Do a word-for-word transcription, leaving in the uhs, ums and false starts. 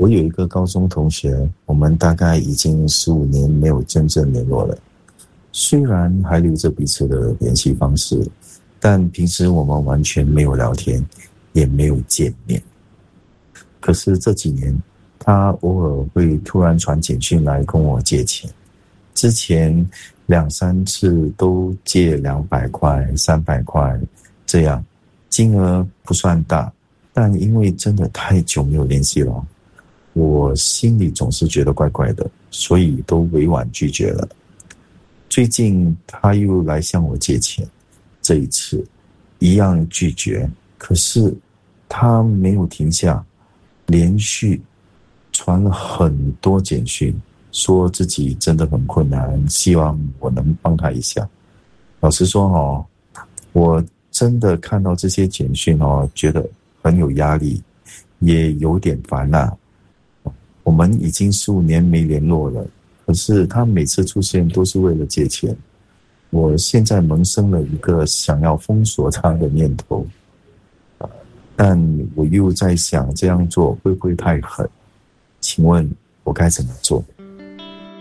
我有一个高中同学，我们大概已经十五年没有真正联络了。虽然还留着彼此的联系方式，但平时我们完全没有聊天，也没有见面。可是这几年，他偶尔会突然传简讯来跟我借钱，之前两三次都借两百块、三百块这样，金额不算大，但因为真的太久没有联系了，我心里总是觉得怪怪的，所以都委婉拒绝了。最近他又来向我借钱，这一次一样拒绝，可是他没有停下，连续传了很多简讯，说自己真的很困难，希望我能帮他一下。老实说哦，我真的看到这些简讯哦，觉得很有压力，也有点烦呐、啊。我们已经十五年没联络了，可是他每次出现都是为了借钱。我现在萌生了一个想要封锁他的念头，但我又在想这样做会不会太狠？请问我该怎么做？